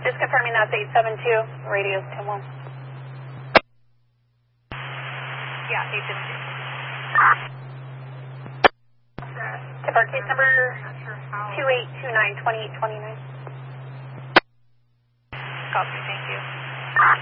Just confirming that's 872, radio's 10-1. Yeah, 872. Tip our case number 2829-2829. Copy, thank you.